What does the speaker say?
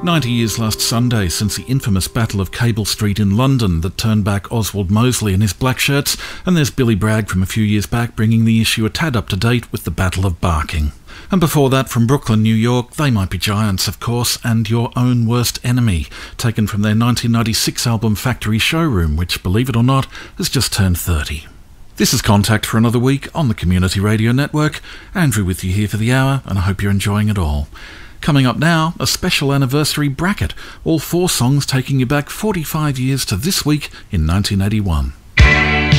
90 years last Sunday since the infamous Battle of Cable Street in London that turned back Oswald Mosley and his black shirts, and there's Billy Bragg from a few years back bringing the issue a tad up to date with the Battle of Barking. And before that, from Brooklyn, New York, They Might Be Giants, of course, and Your Own Worst Enemy, taken from their 1996 album Factory Showroom, which, believe it or not, has just turned 30. This is Contact for another week on the Community Radio Network. Andrew with you here for the hour, and I hope you're enjoying it all. Coming up now, a special anniversary bracket, all 4 songs taking you back 45 years to this week in 1981.